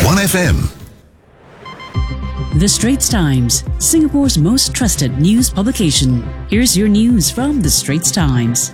1FM. The Straits Times, Singapore's most trusted news publication. Here's your news from The Straits Times.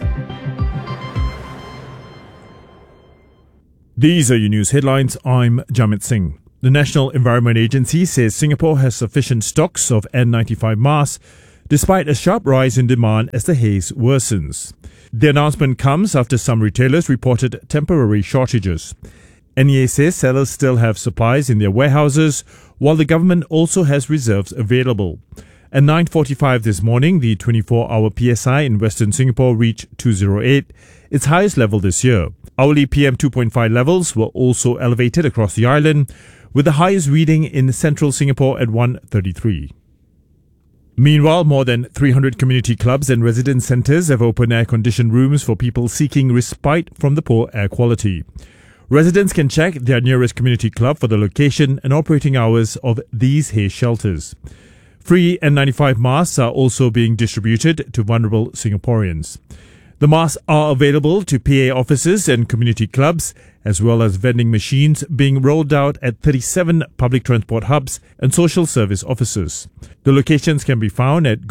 These are your news headlines. I'm Jamit Singh. The National Environment Agency says Singapore has sufficient stocks of N95 masks despite a sharp rise in demand as the haze worsens. The announcement comes after some retailers reported temporary shortages. NEA says sellers still have supplies in their warehouses, while the government also has reserves available. At 9:45 this morning, the 24-hour PSI in Western Singapore reached 208, its highest level this year. Hourly PM 2.5 levels were also elevated across the island, with the highest reading in central Singapore at 133. Meanwhile, more than 300 community clubs and residence centres have open air-conditioned rooms for people seeking respite from the poor air quality. Residents can check their nearest community club for the location and operating hours of these haze shelters. Free N95 masks are also being distributed to vulnerable Singaporeans. The masks are available to PA offices and community clubs, as well as vending machines being rolled out at 37 public transport hubs and social service offices. The locations can be found at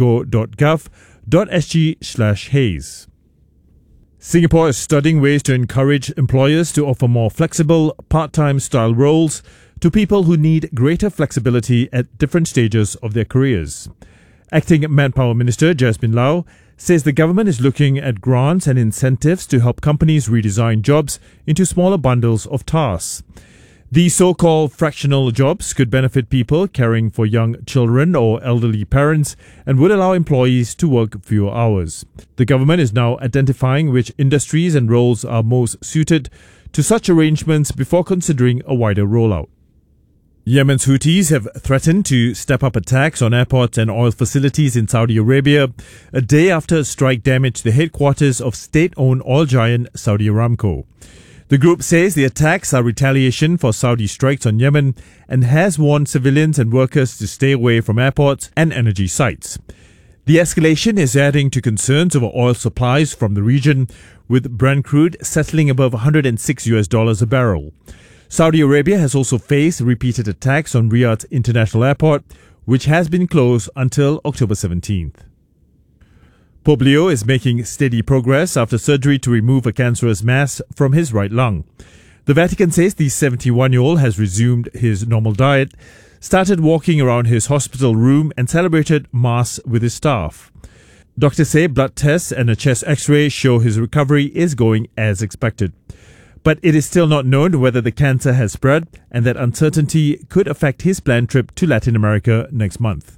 go.gov.sg/haze. Singapore is studying ways to encourage employers to offer more flexible, part-time style roles to people who need greater flexibility at different stages of their careers. Acting Manpower Minister Jasmine Lau says the government is looking at grants and incentives to help companies redesign jobs into smaller bundles of tasks. These so-called fractional jobs could benefit people caring for young children or elderly parents and would allow employees to work fewer hours. The government is now identifying which industries and roles are most suited to such arrangements before considering a wider rollout. Yemen's Houthis have threatened to step up attacks on airports and oil facilities in Saudi Arabia a day after a strike damaged the headquarters of state-owned oil giant Saudi Aramco. The group says the attacks are retaliation for Saudi strikes on Yemen and has warned civilians and workers to stay away from airports and energy sites. The escalation is adding to concerns over oil supplies from the region, with Brent crude settling above $106 a barrel. Saudi Arabia has also faced repeated attacks on Riyadh International Airport, which has been closed until October 17th. Pope Leo is making steady progress after surgery to remove a cancerous mass from his right lung. The Vatican says the 71-year-old has resumed his normal diet, started walking around his hospital room and celebrated Mass with his staff. Doctors say blood tests and a chest x-ray show his recovery is going as expected. But it is still not known whether the cancer has spread, and that uncertainty could affect his planned trip to Latin America next month.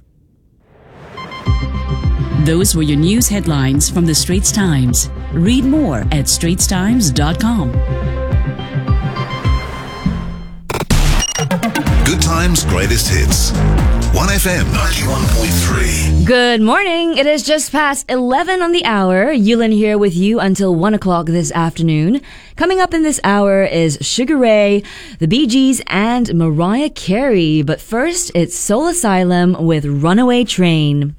Those were your news headlines from The Straits Times. Read more at straitstimes.com. Good times, greatest hits. 1FM 91.3. Good morning. It is just past 11 on the hour. Yulin here with you until 1 o'clock this afternoon. Coming up in this hour is Sugar Ray, the Bee Gees, and Mariah Carey. But first, it's Soul Asylum with Runaway Train.